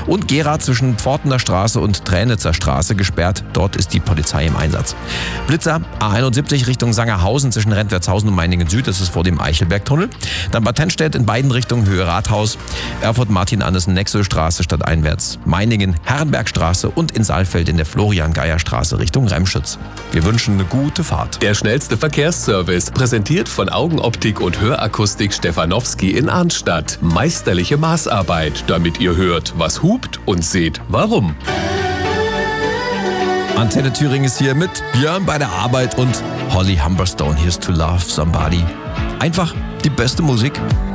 Und Gera zwischen Pfortener Straße und Tränitzer Straße gesperrt. Dort ist die Polizei im Einsatz. Blitzer A71 Richtung Sangerhausen zwischen Rentwertshausen und Meiningen Süd. Das ist vor dem Eichelbergtunnel. Dann Bad Tennstedt in beiden Richtungen Höhe Rathaus. Erfurt Martin-Andersen Nexelstraße stadteinwärts. Meiningen Herrenbergstraße und in Saalfeld in der Florian-Geier-Straße Richtung Remschütz. Wir wünschen eine gute Fahrt. Der schnellste Verkehrsservice, präsentiert von Augenoptik und Hörakustik Stefanowski in Arnstadt. Meisterliche Maßarbeit, damit ihr hört, was hupt und seht, warum. Antenne Thüringen ist hier mit Björn bei der Arbeit und Holly Humberstone. Here's to Love Somebody. Einfach die beste Musik.